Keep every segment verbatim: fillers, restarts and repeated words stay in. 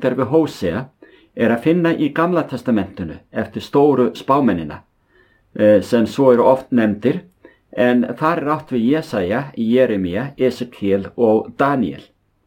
kennd er við Hósea er að finna í Gamla testamentinu eftir stóru spámennina, sem svo eru oft nefndir, en þar er átt við Jesaja, Jeremía, Esekiel og Daniel.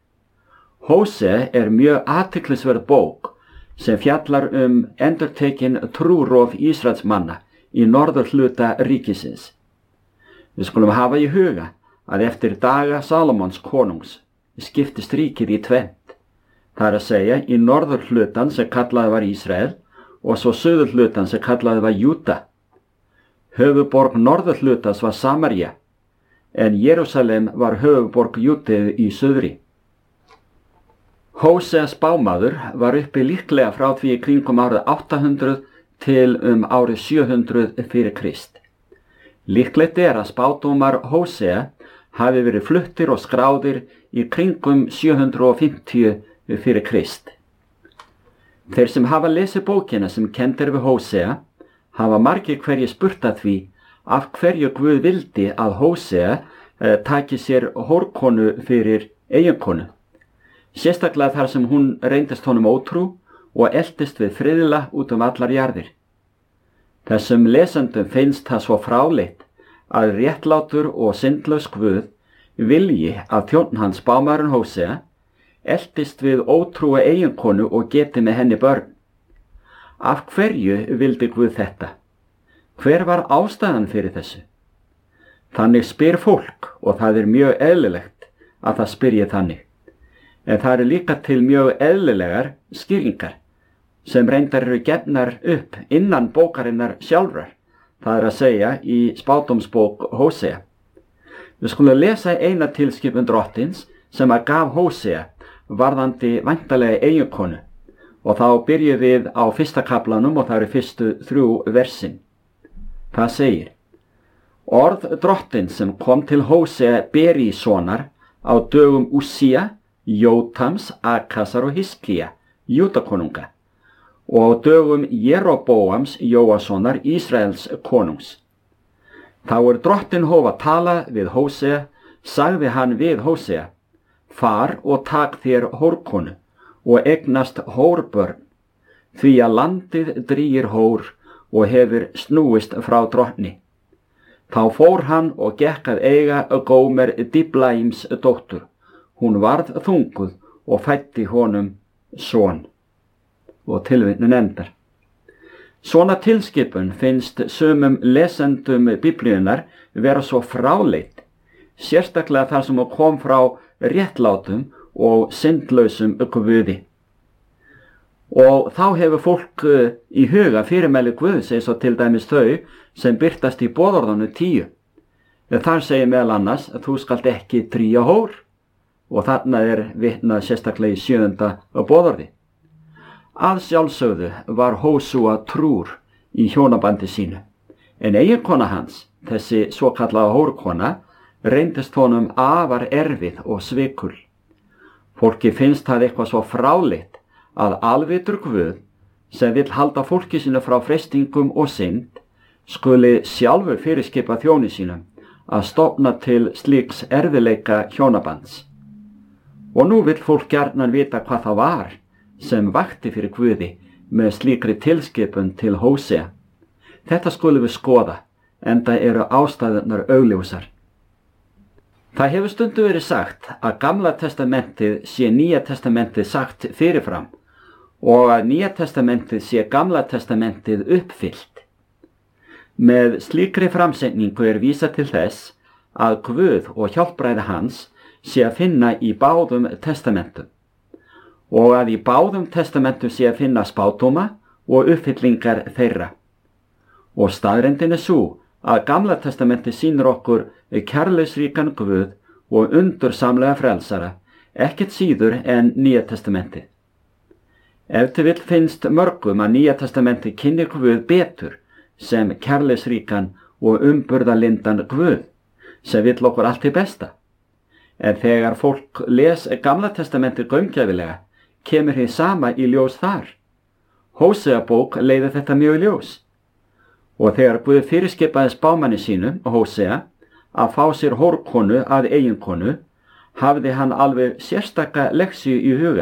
Hósea er mjög athyglisverð bók sem fjallar um endurtekin trúrof Ísraelsmanna í norðurhluta ríkisins. Við skulum hafa í huga að eftir daga Salomons konungs skiptist ríkið í tvennt. Það er að segja í norðurhlutan sem kallaði var Ísrael og svo suðurhlutan sem kallaði var Júda. Höfuborg norðurhlutans var Samaría, en Jerúsalem var höfuborg Júdeu í suðri. Hósea spámaður var uppi líklega frá því í kringum árið átta hundruð til um árið sjö hundruð fyrir Krist. Líklegt er að spádómar Hósea hafi verið fluttir og skráðir í kringum sjö hundruð fimmtíu fyrir Krist. Þeir sem hafa lesið bókina sem kennd er við Hósea hafa margir hverjir spurt að því af hverju Guð vildi að Hósea eh, taki sér hórkonu fyrir eiginkonu. Sérstaklega þar sem hún reyndist honum ótrú og eltist við friðla út um allar jarðir. Þessum lesendum finnst það svo fráleitt að réttlátur og syndlaus Guð vilji að þjónn hans spámaðurinn Hósea eltist við ótrúa eiginkonu og geti með henni börn. Af hverju vildi Guð þetta? Hver var ástæðan fyrir þessu? Þannig spyr fólk og það er mjög eðlilegt að það spyrji þannig. En það eru líka til mjög eðlilegar skýringar sem reyndar eru gefnar upp innan bókarinnar sjálfrar, það er að segja í spádómsbók Hósea. Við skulum lesa eina tilskipun drottins sem að gaf Hósea varðandi væntanlega eiginkonu og þá byrjum við á fyrsta kaflanum og það eru fyrstu þrjú versin. Það segir: Orð drottins sem kom til Hósea Berísonar á dögum Úsía, Jótams, Akasar og Hiskía, Júdakonunga, og dögum Jeroboams, Jóassonar, Ísraels konungs. Þá er drottin hóf að tala við Hósea, sagði hann við Hósea: Far og tak þér hórkonu og eignast hórbörn, því að landið drýgir hór og hefur snúist frá drottni. Þá fór hann og gekk að eiga Gómer Diblaíms dóttur. Hún varð þunguð og fætti honum son. Og tilvitnun endar. Svona tilskipun finnst sumum lesendum Biblíunnar vera svo fráleit, sérstaklega þar sem hún kom frá réttlátum og syndlausum Guði. Og þá hefur fólk í huga fyrirmæli Guðs eins og til dæmis þau sem birtast í boðorðanu tíu. Þar segir meðal annars að þú skalt ekki drýja hór. Og þarna er vitnað sérstaklega í sjöunda boðorði. Að sjálfsögðu var Hósúa trúr í hjónabandi sínu, en eiginkona hans, þessi svokallaða hórkona, reyndist honum afar erfið og svikul. Fólki finnst það eitthvað svo fráleitt að alvitur Guð, sem vill halda fólki sínu frá freistingum og synd, skuli sjálfur fyrirskipa þjóni sínum að stofna til slíks erfiðleika hjónabands. Og nú vill fólk gjarnan vita hvað það var sem vakti fyrir Guði með slíkri tilskipun til Hósea. Þetta skulum við skoða, enda eru ástæðurnar augljósar. Það hefur stundum verið sagt að Gamla testamentið sé Nýja testamentið sagt fyrirfram og að Nýja testamentið sé Gamla testamentið uppfyllt. Með slíkri framsetningu er vísað til þess að Guð og hjálpræði hans sé að finna í báðum testamentum og að í báðum testamentum sé að finna spádóma og uppfyllingar þeirra. Og staðreyndin er sú að Gamla testamenti sýnir okkur kærleiksríkan Guð og undursamlega frelsara, ekkert síður en Nýja testamentið. Ef til vill finnst mörgum að Nýja testamentið kynnir Guð betur sem kærleiksríkan og umburðarlyndan Guð sem vill okkur allt til besta. En þegar fólk les Gamla testamentið gaumgæfilega, kemur hið sama í ljós þar. Hósea bók leiðir þetta mjög í ljós. Og þegar Guð fyrirskipaði spámanni sínum, Hósea, að fá sér hórkonu að eiginkonu, hafði hann alveg sérstaka leksíu í huga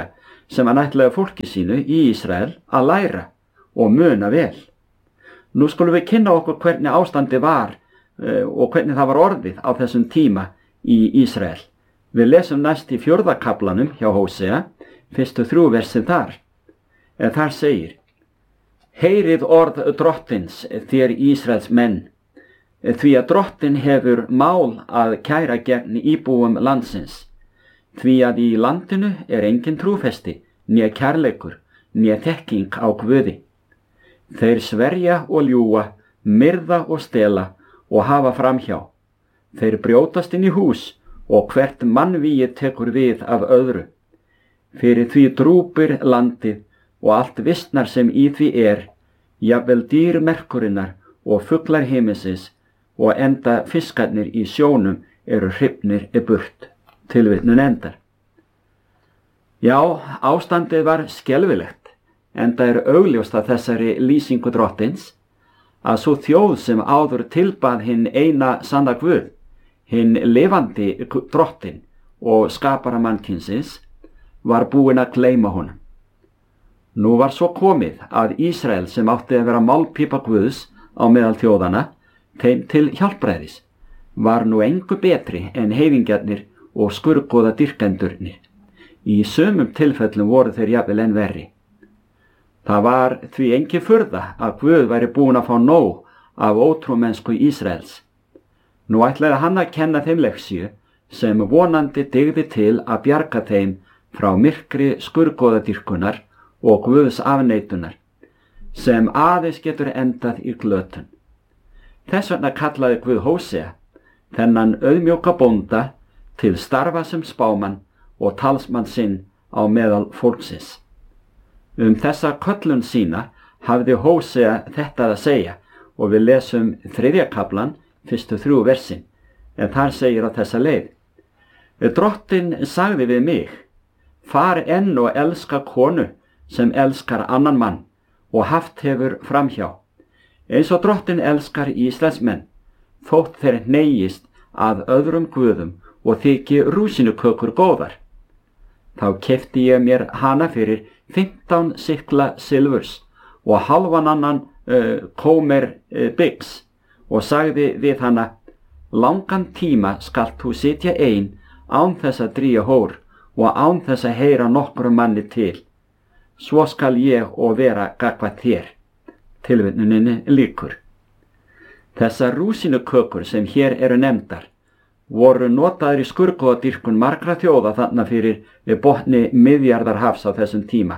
sem hann ætlaði fólki sínu í Ísrael að læra og muna vel. Nú skulum við kynna okkur hvernig ástandi var uh, og hvernig það var orðið á þessum tíma í Ísrael. Við lesum næst í fjórða kaflanum hjá Hósea, fyrstu þrjú versið þar. En þar segir: Heyrið orð drottins, þér Ísraels menn, því að drottin hefur mál að kæra gegn íbúum landsins, því að í landinu er engin trúfesti, né kærleikur, né þekking á Guði. Þeir sverja og ljúga, myrða og stela og hafa framhjá. Þeir brjótast inn í hús og hvert mannvígi tekur við af öðru. Fyrir því drúpir landið og allt vistnar sem í því er, jafnvel dýr merkurinnar og fuglar himinsins, og enda fiskarnir í sjónum eru hrifnir í burt. Tilvitnun endar. Já, ástandið var skelfilegt, enda er augljóst að þessari lýsingu drottins að sú þjóð sem áður tilbað hinn eina sanna Guð, hinn lifandi drottin og skapara mannkynsins, var búin að gleyma honum. Nú var svo komið að Ísrael, sem átti að vera málpípa Guðs á meðal þjóðana, þeim til hjálpræðis, var nú engu betri en heiðingjarnir og skurgoða dyrkendurnir. Í sumum tilfellum voru þeir jafnvel enn verri. Það var því engin furða að Guð væri búin að fá nóg af ótrúmennsku Ísraels. Nú ætlaði hann að kenna þeim leksíu sem vonandi dygði til að bjarga þeim frá myrkri skurgoðadýrkunar og Guðs afneitunar, sem aðeins getur endað í glötun. Þess vegna kallaði Guð Hósea, þennan auðmjóka bónda, til starfa sem spámann og talsmann sinn á meðal fólksins. Um þessa köllun sína hafði Hósea þetta að segja, og við lesum þriðja kaflan, fyrstu þrjú versin, en þar segir á þessa leið: Drottin sagði við mig, far enn og elska konu sem elskar annan mann og haft hefur framhjá, eins og drottin elskar Ísraels menn, þótt þeir hneigjist að öðrum guðum og þyki rúsinukökur góðar. Þá keypti ég mér hana fyrir fimmtán sikla silfurs og halvan annan uh, kómer uh, byggs, og sagði við hana: langan tíma skalt þú sitja ein án þess að drýja hór og án þess að heyra nokkrum manni til. Svo skal ég og vera gagnvart þér. Tilvitnuninni lýkur. Þessar rúsinukökur sem hér eru nefndar voru notaðir í skurgoðadýrkun margra þjóða þarna fyrir botni Miðjarðarhafs á þessum tíma.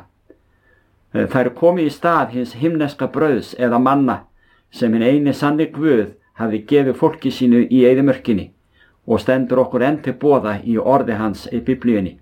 Þær komu í stað hins himneska brauðs eða manna sem hinn eini sanni Guð hafði gefið fólki sínu í eyðimörkinni og stendur okkur enn til boða í orði hans í Biblíunni.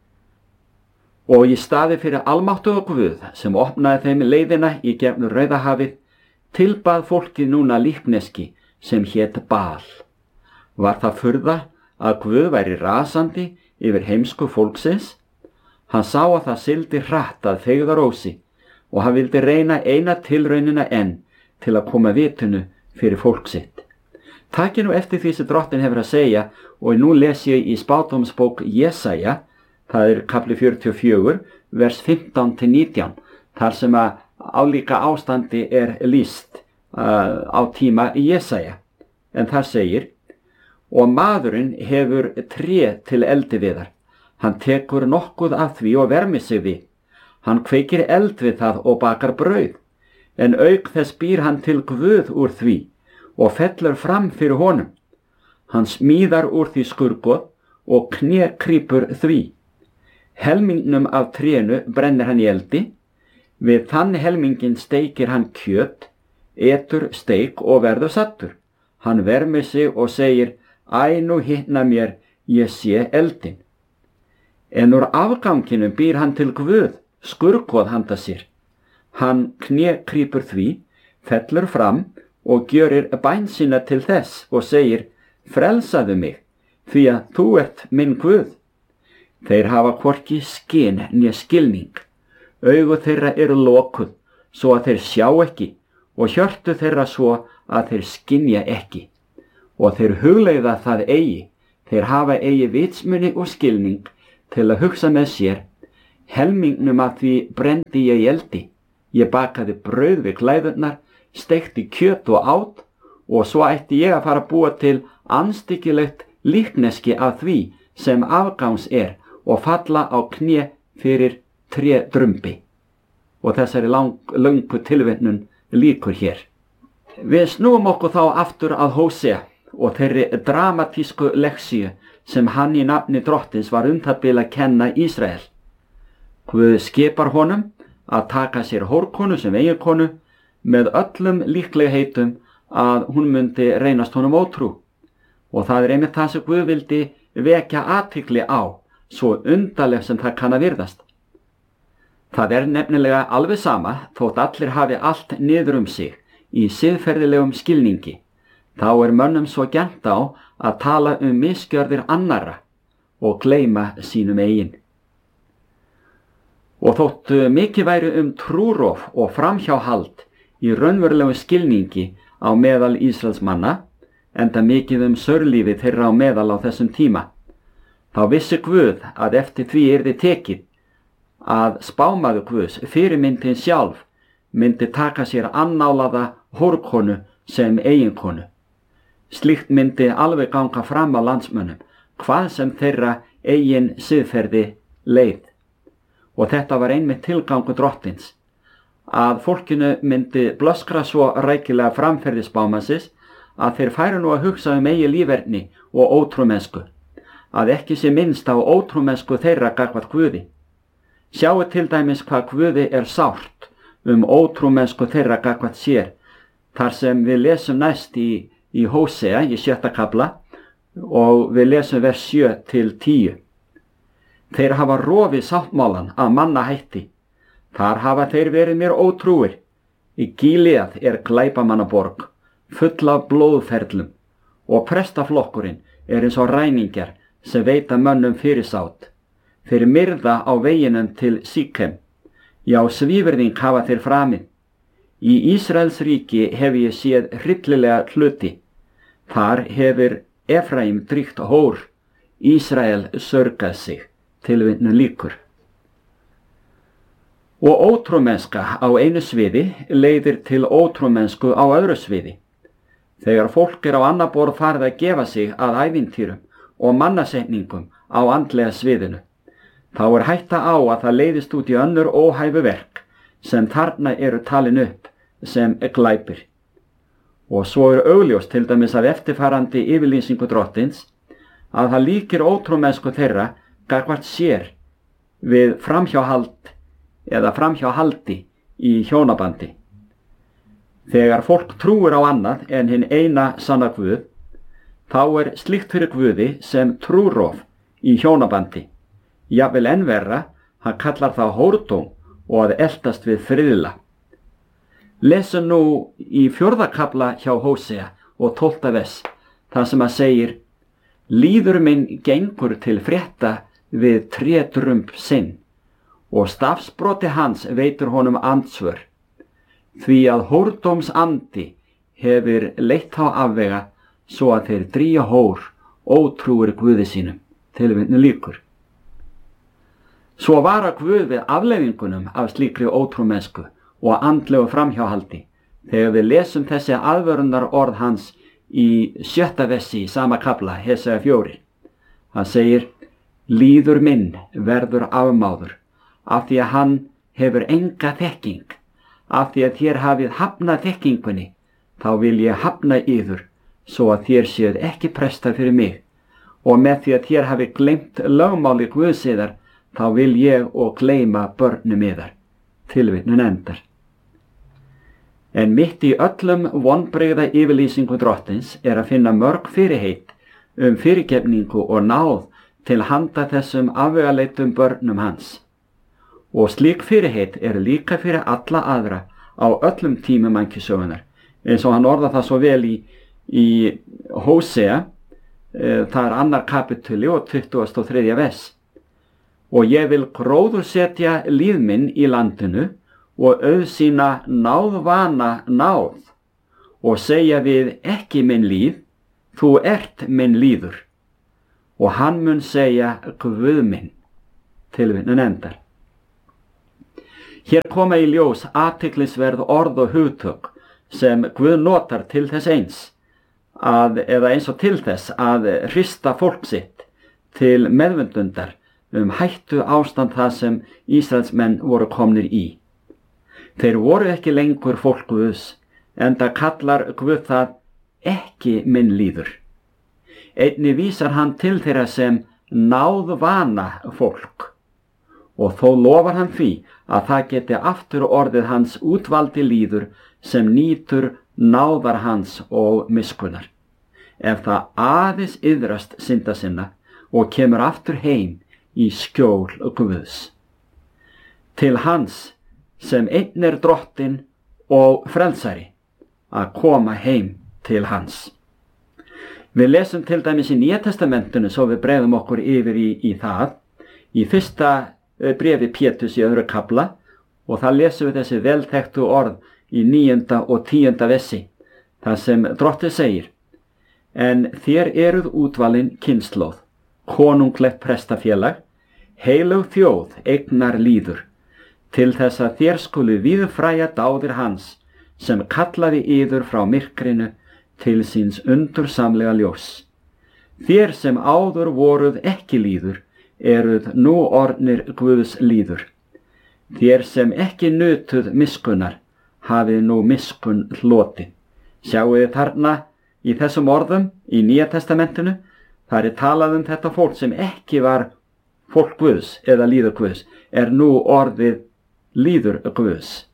Og í staði fyrir almáttuga Guð sem opnaði þeim leiðina í gegnum Rauðahafið, tilbað fólkið núna líkneski sem hét Baal. Var það furða að Guð væri rasandi yfir heimsku fólksins? Hann sá að það sildi hratt að feigðarósi og hann vildi reyna eina tilraunina enn til að koma vitinu fyrir fólk sitt. Takið nú eftir því sem drottin hefur að segja, og nú les ég í spádómsbók Jesaja, það er kafli fjörutíu og fjögur, vers fimmtán til nítján, þar sem að álíka ástandi er lýst uh, á tíma í Jesaja. En þar segir: og maðurinn hefur tré til eldiviðar, hann tekur nokkuð af því og vermir sig við. Hann kveikir eld við það og bakar brauð, en auk þess býr hann til Guð úr því og fellur fram fyrir honum. Hann smíðar úr því skurgoð og kné krýpur því. Helmingnum af trénu brennir hann í eldi, við þann helmingin steikir hann kjöt, etur steik og verður sattur. Hann vermir sig og segir: æ, nú hitna mér, ég sé eldin. En úr afganginum býr hann til Guð, skurgoð handa sér. Hann kné krýpur því, fellur fram og gjörir bæn sína til þess og segir: frelsaðu mig, því að þú ert minn Guð. Þeir hafa hvorki skyn né skilning, augu þeirra eru lokuð, svo að þeir sjá ekki, og hjörtu þeirra svo að þeir skynja ekki. Og þeir hugleiða það eigi, þeir hafa eigi vitsmuni og skilning til að hugsa með sér: helmingnum af því brendi ég í eldi. Ég bakaði brauð við klæðurnar, steikti kjöt og át, og svo ætti ég að fara að búa til andstyggilegt líkneski af því sem afgangs er og falla á kné fyrir tré drumbi. Og þessari lang, löngu tilvitnun líkur hér. Við snúum okkur þá aftur að Hósea og þeirri dramatísku leksíu sem hann í nafni drottins var um það bil að kenna Ísrael. Guð skipar honum að taka sér hórkonu sem eiginkonu með öllum líklegheitum að hún myndi reynast honum ótrú. Og það er einmitt það sem Guð vildi vekja athygli á, svo undarleg sem það kann að virðast. Það er nefnilega alveg sama þótt allir hafi allt niður um sig í siðferðilegum skilningi. Þá er mönnum svo gjarnt á að tala um misgjörðir annarra og gleyma sínum eigin. Og þótt mikið væri um trúrof og framhjáhald í raunverulegu skilningi á meðal Ísraelsmanna, enda mikið um sörlífi þeirra á meðal á þessum tíma, þá vissi Guð að eftir því yrði tekið að spámaður Guðs, fyrirmyndin sjálf, myndi taka sér annálaða hórkonu sem eiginkonu. Slíkt myndi alveg ganga fram á landsmönnum, hvað sem þeirra eigin siðferði leið. Og þetta var einmitt tilgangur drottins, að fólkinu myndi blöskra svo rækilega framferði spámannsins að þeir færu nú að hugsa um eigi líferni og ótrúmennsku, að ekki sé minnst á ótrúmennsku þeirra gagnvart Guði. Sjáu til dæmis hvað Guði er sárt um ótrúmennsku þeirra gagnvart sér, þar sem við lesum næst í, í Hósea í sjötta kafla og við lesum vers sjö til tíu. Þeir hafa rofið sáttmálan að manna hætti. Þar hafa þeir verið mér ótrúir. Í Gílead er glæpamannaborg, full af blóðferlum, og prestaflokkurinn er eins og ræningjar sem veita mönnum fyrirsát. Þeir myrða á veginum til Síkem. Já, svívirðing hafa þeir framið. Í Ísraels ríki hef ég séð hryllilega hluti. Þar hefur Efraím dríkt hór, Ísrael sörgað sig, tilvitnun líkur. Og ótrúmennska á einu sviði leiðir til ótrúmennsku á öðru sviði. Þegar fólk er á annað borð farið að gefa sig að ævintýrum og mannasetningum á andlega sviðinu, þá er hætta á að það leiðist út í önnur óhæfu verk sem þarna eru talin upp sem glæpir. Og svo er augljóst til dæmis af eftirfarandi yfirlýsingu drottins að það líkir ótrúmennsku þeirra gagnvart sér við framhjáhald eða framhjáhaldi í hjónabandi. Þegar fólk trúir á annað en hinn eina sanna Guð, þá er slíkt fyrir Guði sem trúrof í hjónabandi. Jafnvel enn verra, hann kallar það hórdóm og að eltast við friðla. Lesum nú í fjórða kafla hjá Hósea og tólfta vers, þar sem að segir: Líður minn gengur til frétta við trédrumb sinn, og stafsbroti hans veitur honum andsvör, því að hórdóms andi hefur leitt á afvega svo að þeir drýja hór ótrúir Guði sínum, tilvitnun líkur. Svo vara Guð við afleiðingunum af slíkri ótrúmennsku og andlegu framhjáhaldi þegar við lesum þessi aðvörunar orð hans í sjötta versi í sama kafla, Hesea fjóri. Hann segir: Líður minn verður afmáður, af því að hann hefur enga þekking. Af því að þér hafið hafnað þekkingunni, þá vil ég hafna yður, svo að þér séuð ekki prestar fyrir mig. Og með því að þér hafið gleymt lögmáli Guðs yðar, þá vil ég og gleyma börnum yðar. Tilvitnun endar. En mitt í öllum vonbrigða yfirlýsingu drottins er að finna mörg fyrirheit um fyrirgefningu og náð til handa þessum afvegaleitum börnum hans. Og slík fyrirheit er líka fyrir alla aðra á öllum tímum mannkynssögunnar, eins og hann orða það svo vel í, í Hósea, e, það er annar kapituli og tuttugasta og þriðja vers. Og ég vil gróðursetja líf minn í landinu og auðsýna náðvana náð og segja við ekki minn líf, þú ert minn líður, og hann mun segja Guð minn. Tilvitnun endar. Hér koma í ljós athyglisverð orð og hugtök sem Guð notar til þess eins, að, eða eins og til þess að hrista fólk sitt til meðvundundar um hættu ástand það sem Ísraelsmenn voru komnir í. Þeir voru ekki lengur fólk Guðs, enda kallar Guð það ekki minn líður. Einnig vísar hann til þeirra sem náðvana fólk og þó lofar hann því að það geti aftur orðið hans útvaldi líður sem nýtur náðar hans og miskunnar. Ef það aðeins iðrast synda sinna og kemur aftur heim í skjól Guðs. Til hans sem einn er drottinn og frelsari að koma heim til hans. Við lesum til dæmis í Nýja testamentinu svo við breiðum okkur yfir í, í það, í fyrsta bréfi Péturs í öðru kafla og það lesum við þessi velþekktu orð í níunda og tíunda vessi, þar sem drottinn segir: En þér eruð útvalin kynslóð, konunglegt prestafélag, heilög þjóð eignar líður, til þess að þér skulu víðfræja dáðir hans, sem kallaði yður frá myrkrinu til síns undursamlega ljós. Þér sem áður voruð ekki líður, eruð nú orðnir Guðs líður. Þér sem ekki nutuð miskunnar, hafið nú miskun hlotið. Sjáu þið þarna í þessum orðum í Nýja testamentinu, þar er talað um þetta fólk sem ekki var fólk Guðs eða líður Guðs, er nú orðið líður Guðs.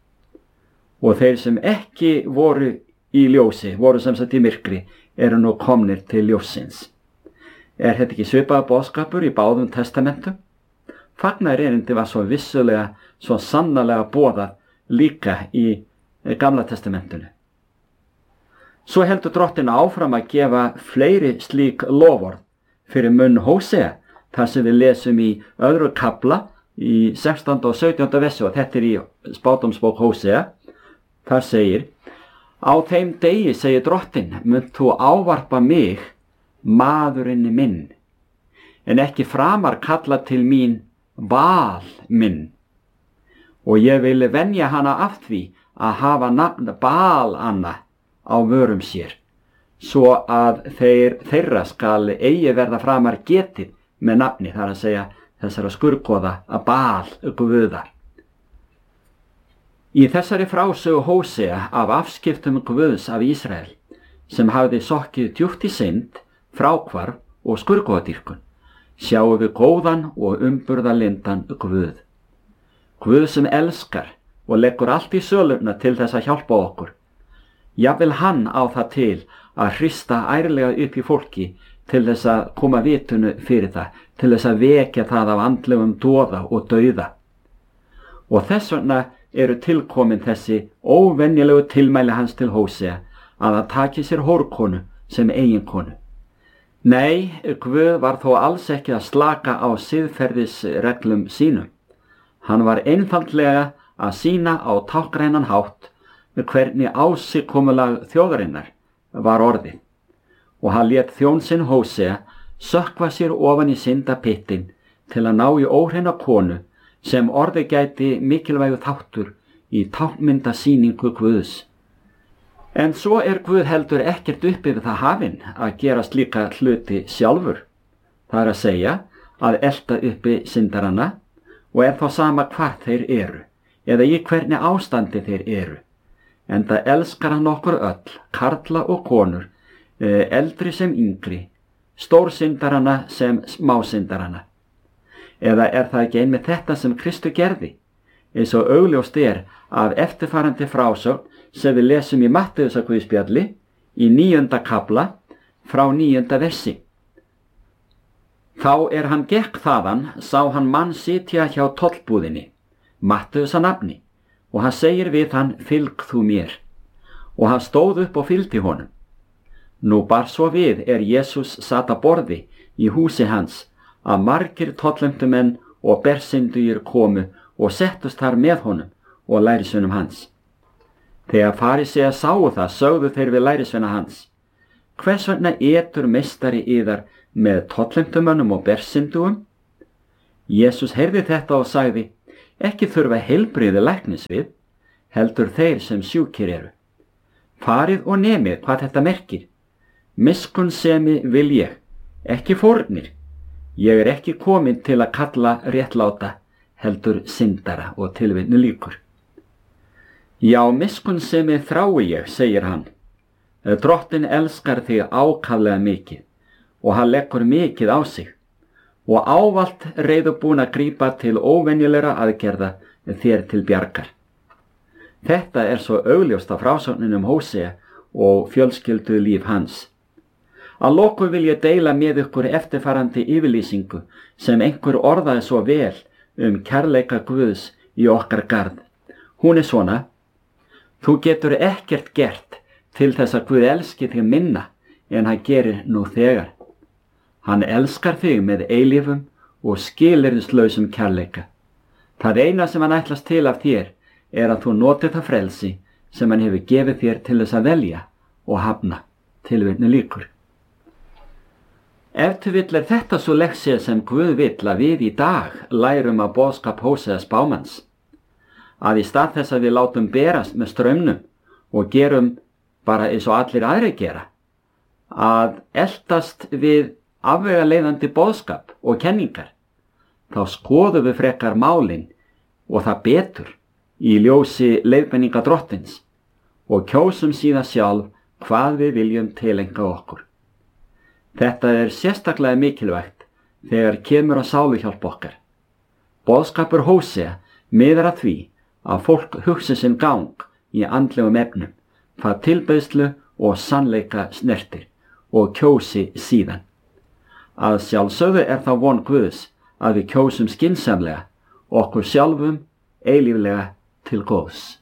Og þeir sem ekki voru í ljósi, voru sem sagt í myrkri, eru nú komnir til ljósins. Er þetta ekki svipaður boðskapur í báðum testamentum? Fagnaðarerindi var svo vissulega, svo sannarlega boðað líka í Gamla testamentinu. Svo heldur drottinn áfram að gefa fleiri slík loforð fyrir munn Hósea, þar sem við lesum í öðru kafla í sextánda og sautjánda vessi, og þetta er í spádómsbók Hósea. Þar segir: Á þeim degi, segir drottinn, munt þú ávarpa mig, maðurinn minn, en ekki framar kalla til mín Baal minn. Og ég vil venja hana af því að hafa nafn Baal Anna á vörum sér, svo að þeir, þeirra skal eigi verða framar getið með nafni, þar að segja þessara skurgoða að Baal Guða. Í þessari frásögu Hósea af afskiptum Guðs af Ísrael, sem hafði sokkið djúpt í synd, fráhvarf og skurgoðadýrkun, sjáum við góðan og umburðarlyndan Guð. Guð sem elskar og leggur allt í sölurna til þess að hjálpa okkur. Jafnvel hann á það til að hrista ærlega upp í fólki til þess að koma vitunu fyrir það, til þess að vekja það af andlegum doða og dauða. Og þess vegna eru tilkomin þessi óvenjulegu tilmæli hans til Hósea að hann taki sér hórkonu sem eiginkonu. Nei, Guð var þó alls ekki að slaka á siðferðisreglum sínum. Hann var einfaldlega að sýna á táknrænan hátt hvernig ásikomulag þjóðarinnar var orðið, og hann lét þjón sinn Hósea sökkva sér ofan í syndapyttin til að ná í óhreina konu sem orði gæti mikilvægu þáttur í táknmyndasýningu Guðs. En svo er Guð heldur ekkert upp yfir það hafinn að gera slíka hluti sjálfur. Það er að segja að elta uppi syndarana, og er þá sama hvar þeir eru, eða í hvernig ástandi þeir eru. Enda elskar hann okkur öll, karla og konur, eldri sem yngri, stórsyndarana sem smásyndarana. Eða er það ekki einmitt þetta sem Kristur gerði, eins og augljóst er af eftirfarandi frásögn sem við lesum í Matteusarguðspjalli í níunda kafla frá níunda versi. Þá er hann gekk þaðan, sá hann mann sitja hjá tollbúðinni, Matteus að nafni, og hann segir við hann: fylg þú mér. Og hann stóð upp og fylgdi honum. Nú bar svo við er Jesús sat að borði í húsi hans, að margir tollemdumenn og bersyndugur komu og settust þar með honum og lærisveinum hans. Þegar farisear sáu það, sögðu þeir við lærisveina hans: hvers vegna etur meistari yðar með tollemdumönnum og bersindugum? Jesús heyrði þetta og sagði: Ekki þurfa heilbrigði læknis við, heldur þeir sem sjúkir eru. Farið og nemið hvað þetta merkir. Miskunnsemi vil ég, ekki fórnir. Ég er ekki komin til að kalla réttláta, heldur syndara og tilvitnu líkur. Já, miskunnsemi þrái ég, segir hann. Drottinn elskar þig ákaflega mikið og hann leggur mikið á sig og ávallt reiðubúin að grípa til óvenjulegra aðgerða þér til bjargar. Þetta er svo augljóst af frásögninum Hósea og fjölskyldu líf hans. Að lokum vil ég deila með ykkur eftirfarandi yfirlýsingu sem einhver orðaði svo vel um kærleika Guðs í okkar garð. Hún er svona: þú getur ekkert gert til þess að Guð elski þig minna en hann gerir nú þegar. Hann elskar þig með eilífum og skilyrðislausum kærleika. Það eina sem hann ætlast til af þér er að þú notið það frelsi sem hann hefur gefið þér til þess að velja og hafna. Tilvitnu lýkur. Ef til vill er þetta svo leksía sem Guð vill að við í dag lærum af boðskap Hósea spámanns. Að í stað þess að við látum berast með straumnum og gerum bara eins og allir aðrir gera, að eltast við afvegaleiðandi boðskap og kenningar, þá skoðum við frekar málin og það betur í ljósi leiðbeininga Drottins og kjósum síðan sjálf hvað við viljum tilenga okkur. Þetta er sérstaklega mikilvægt þegar kemur á sáluhjálp okkar. Boðskapur Hósea miðar að því að fólk hugsi sinn gang í andlegum efnum, hvað tilbeiðslu og sannleika snertir og kjósi síðan. Að sjálfsögðu er það von Guðs að við kjósum skynsamlega okkur sjálfum eilíflega til góðs.